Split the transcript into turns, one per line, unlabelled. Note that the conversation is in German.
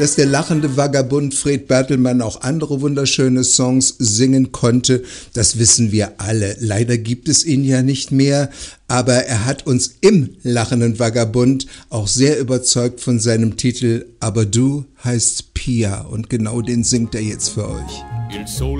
dass der lachende Vagabund Fred Bertelmann auch andere wunderschöne Songs singen konnte, das wissen wir alle. Leider gibt es ihn ja nicht mehr, aber er hat uns im lachenden Vagabund auch sehr überzeugt von seinem Titel Aber du heißt Pia und genau den singt er jetzt für euch.
Il sole